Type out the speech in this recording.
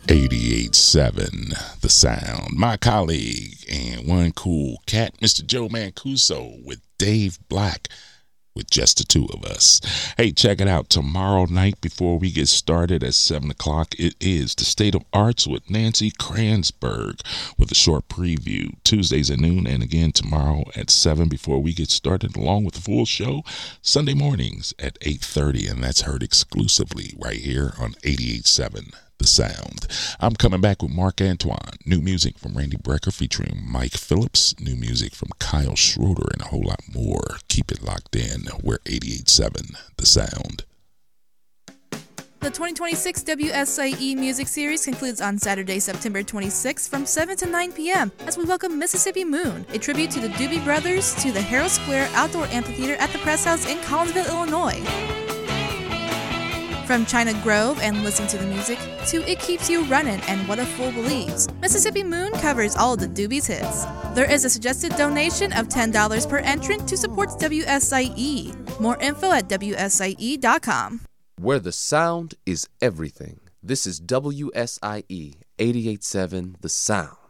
88.7 The Sound. My colleague and one cool cat, Mr. Joe Mancuso, with Dave Black, with just the two of us. Hey, check it out. Tomorrow night, before we get started at 7 o'clock, it is The State of Arts with Nancy Kranzberg with a short preview. Tuesdays at noon, and again tomorrow at 7 before we get started, along with the full show, Sunday mornings at 8:30, and that's heard exclusively right here on 88.7 The Sound. I'm coming back with Mark Antoine. New music from Randy Brecker featuring Mike Phillips. New music from Kyle Schroeder and a whole lot more. Keep it locked in. We're 88.7 The Sound. The 2026 WSIE Music Series concludes on Saturday, September 26th from 7 to 9 p.m. as we welcome Mississippi Moon, a tribute to the Doobie Brothers, to the Harold Square Outdoor Amphitheater at the Press House in Collinsville, Illinois. From China Grove and Listen to the Music to It Keeps You Runnin' and What a Fool Believes, Mississippi Moon covers all of the Doobies hits. There is a suggested donation of $10 per entrant to support WSIE. More info at WSIE.com. Where the sound is everything. This is WSIE 88.7 The Sound.